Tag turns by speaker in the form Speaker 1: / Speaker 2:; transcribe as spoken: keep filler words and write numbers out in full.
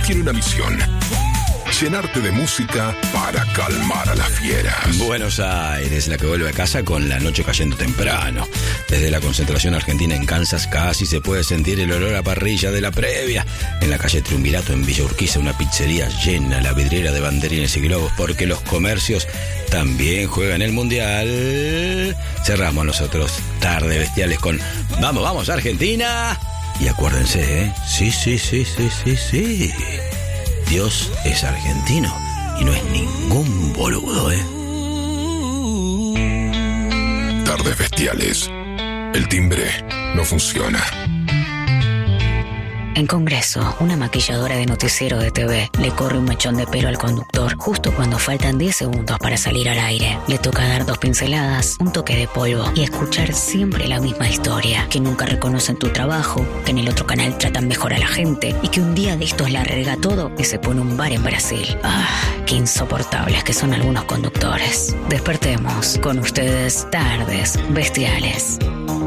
Speaker 1: tiene una misión: llenarte de música para calmar a las fieras.
Speaker 2: Buenos Aires, la que vuelve a casa con la noche cayendo temprano. Desde la concentración argentina en Kansas casi se puede sentir el olor a parrilla de la previa. En la calle Triunvirato, en Villa Urquiza, una pizzería llena, la vidriera de banderines y globos, porque los comercios también juegan el Mundial. Cerramos nosotros Tarde Bestiales con Vamos, vamos, Argentina. Y acuérdense, ¿eh? Sí, sí, sí, sí, sí, sí. Dios es argentino y no es ningún boludo, ¿eh?
Speaker 1: Tardes Bestiales. El timbre no funciona.
Speaker 3: En Congreso, una maquilladora de noticiero de T V le corre un mechón de pelo al conductor justo cuando faltan diez segundos para salir al aire. Le toca dar dos pinceladas, un toque de polvo y escuchar siempre la misma historia. Que nunca reconocen tu trabajo, que en el otro canal tratan mejor a la gente y que un día de estos la rega todo y se pone un bar en Brasil. Ah, qué insoportables que son algunos conductores. Despertemos con ustedes Tardes Bestiales.